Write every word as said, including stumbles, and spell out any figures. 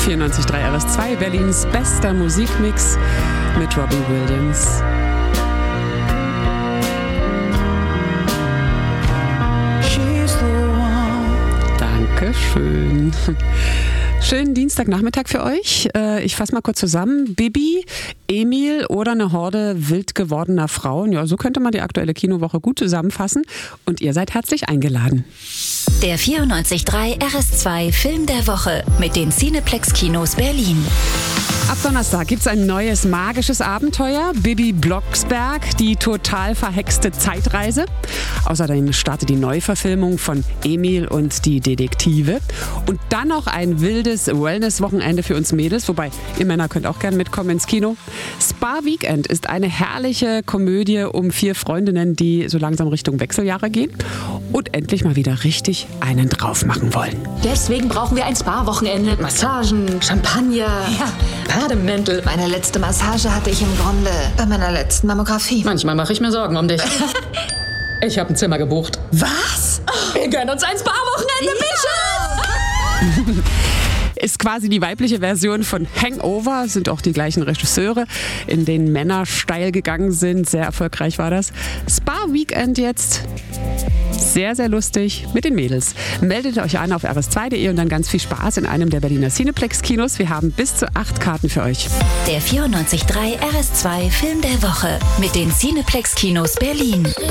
vierundneunzig Komma drei R S zwei, Berlins bester Musikmix mit Robbie Williams. Dankeschön. Schönen Dienstagnachmittag für euch. Ich fasse mal kurz zusammen. Bibi, Emil oder eine Horde wild gewordener Frauen. Ja, so könnte man die aktuelle Kinowoche gut zusammenfassen. Und ihr seid herzlich eingeladen. Der vierundneunzig Komma drei R S zwei Film der Woche mit den Cineplex Kinos Berlin. Ab Donnerstag gibt's ein neues magisches Abenteuer. Bibi Blocksberg, die total verhexte Zeitreise. Außerdem startet die Neuverfilmung von Emil und die Detektive. Und dann noch ein wildes Wellness-Wochenende für uns Mädels. Wobei, ihr Männer könnt auch gerne mitkommen ins Kino. Spa Weekend ist eine herrliche Komödie um vier Freundinnen, die so langsam Richtung Wechseljahre gehen und endlich mal wieder richtig einen drauf machen wollen. Deswegen brauchen wir ein Spa-Wochenende. Massagen, Champagner, ja, Bademäntel. Meine letzte Massage hatte ich im Grunde bei meiner letzten Mammographie. Manchmal mache ich mir Sorgen um dich. Ich habe ein Zimmer gebucht. Was? Wir gönnen uns ein Spa-Wochenende, bitte! Ist quasi die weibliche Version von Hangover, sind auch die gleichen Regisseure, in denen Männer steil gegangen sind. Sehr erfolgreich war das. Spa Weekend jetzt. Sehr, sehr lustig mit den Mädels. Meldet euch an auf R S zwei Punkt de und dann ganz viel Spaß in einem der Berliner Cineplex-Kinos. Wir haben bis zu acht Karten für euch. Der vierundneunzig Komma drei R S zwei Film der Woche mit den Cineplex Kinos Berlin.